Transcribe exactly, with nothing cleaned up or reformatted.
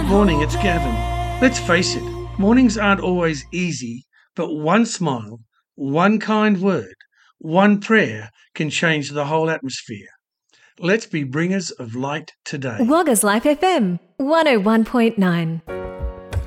Morning, it's Gavin. Let's face it, mornings aren't always easy, but one smile, one kind word, one prayer can change the whole atmosphere. Let's be bringers of light today. Wagga's Life F M, one oh one point nine.